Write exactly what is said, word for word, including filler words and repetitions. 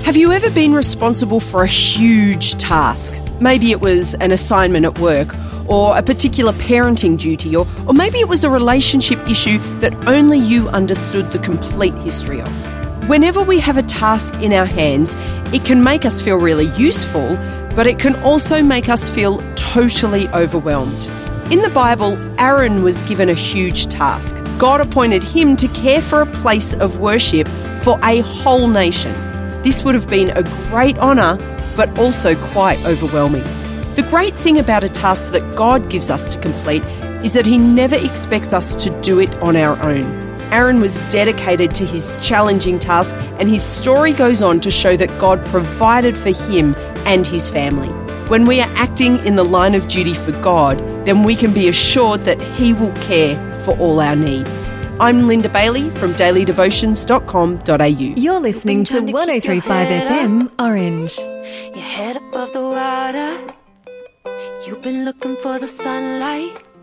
Have you ever been responsible for a huge task? Maybe it was an assignment at work or a particular parenting duty, or, or maybe it was a relationship issue that only you understood the complete history of. Whenever we have a task in our hands, it can make us feel really useful, but it can also make us feel totally overwhelmed. In the Bible, Aaron was given a huge task. God appointed him to care for a place of worship for a whole nation. This would have been a great honour, but also quite overwhelming. The great thing about a task that God gives us to complete is that He never expects us to do it on our own. Aaron was dedicated to his challenging task, and his story goes on to show that God provided for him and his family. When we are acting in the line of duty for God, then we can be assured that He will care for all our needs. I'm Linda Bailey from daily devotions dot com dot a u. You're listening to one oh three point five F M Orange. Your head above the water. You've been looking for the sunlight.